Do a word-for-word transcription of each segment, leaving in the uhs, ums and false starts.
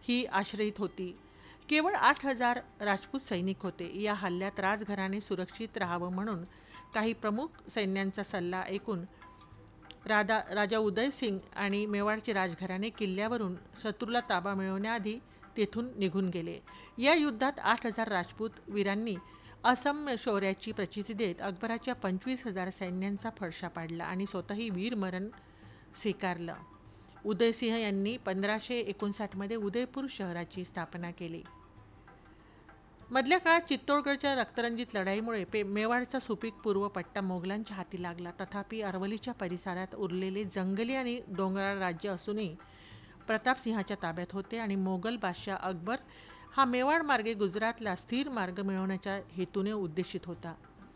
ही आश्रयित होती. केवळ आठ हजार राजपूत सैनिक होते. या हल्ल्यात राजघराणे सुरक्षित राहावं म्हणून काही प्रमुख सैन्यांचा सल्ला ऐकून राजा राजा उदयसिंग आणि मेवाडचे राजघराणे किल्ल्यावरून शत्रूला ताबा मिळवण्याआधी तेथून निघून गेले. या युद्धात आठ हजार राजपूत वीरांनी असम्य शौर्याची प्रचिती देत अकबराच्या पंचवीस हजार सैन्यांचा फडशा पाडला आणि स्वतःही वीरमरण स्वीकारलं. उदयसिंह यांनी पंधराशे एकोणसाठमध्ये उदयपूर शहराची स्थापना केली. मधल्या काळात चित्तोडगडच्या रक्तरंजित लढाईमुळे पे मेवाडचा सुपीक पूर्व पट्टा मोगलांच्या हाती लागला. तथापि अरवलीच्या परिसरात उरलेले जंगली आणि डोंगराळ राज्य असूनही प्रतापसिंहाच्या ताब्यात होते आणि मोगल बादशाह अकबर हा मेवाड मार्गे गुजरातला स्थिर मार्ग मिळवण्याच्या हेतूने उद्देशित होता.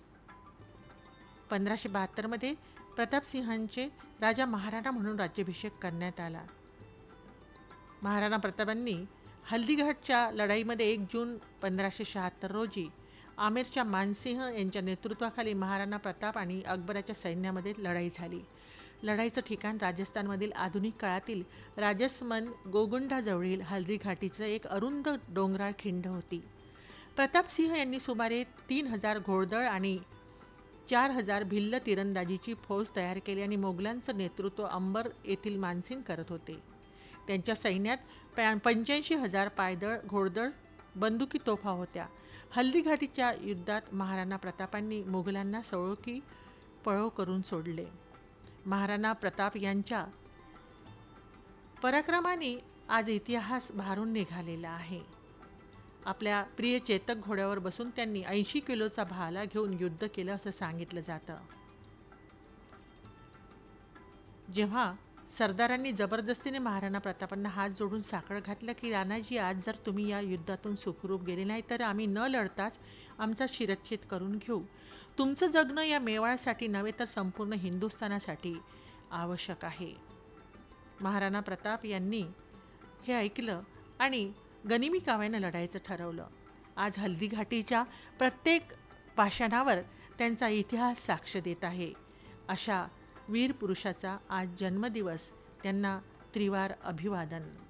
पंधराशे बहात्तरमध्ये प्रतापसिंहांचे राजा महाराणा म्हणून राज्याभिषेक करण्यात आला. महाराणा प्रतापांनी हल्दीघाटच्या लढाईमध्ये एक जून पंधराशे शहात्तर रोजी आमेरच्या मानसिंह यांच्या नेतृत्वाखाली महाराणा प्रताप आणि अकबराच्या सैन्यामध्ये लढाई झाली. लढाईचं ठिकाण राजस्थानमधील आधुनिक काळातील राजसमंद गोगुंडाजवळील हल्दीघाटीचं एक अरुंद डोंगराळ खिंड होती. प्रतापसिंह यांनी सुमारे तीन हजार घोडदळ आणि चार हजार भिल्ल तिरंदाजीची फौज तयार केली आणि मोगलांचं नेतृत्व अंबर येथील मानसिंग करत होते. त्यांच्या सैन्यात पंच्याऐंशी हजार पायदळ, घोडदळ, बंदुकी तोफा होत्या. हल्दीघाटीच्या युद्धात महाराणा प्रतापांनी मोगलांना सळो की पळो करून सोडले. महाराणा प्रताप यांच्या पराक्रमाने आज इतिहास भारून निघालेला आहे. आपल्या प्रिय चेतक घोड्यावर बसून त्यांनी ऐंशी किलोचा भाला घेऊन युद्ध केलं असं सांगितलं जातं. जेव्हा सरदारांनी जबरदस्तीने महाराणा प्रतापांना हात जोडून साकडं घातलं की राणाजी, आज जर तुम्ही या युद्धातून सुखरूप गेले नाही तर आम्ही न लढताच आमचा शिरच्छेद करून घेऊ. तुमचं जगणं या मेवाडसाठी नव्हे तर संपूर्ण हिंदुस्थानासाठी आवश्यक आहे. महाराणा प्रताप यांनी हे ऐकलं आणि गनिमी काव्यानं लढायचं ठरवलं. आज हल्दीघाटीच्या प्रत्येक पाषाणावर त्यांचा इतिहास साक्ष देत आहे. अशा वीर पुरुषाचा आज जन्मदिवस. त्यांना त्रिवार अभिवादन.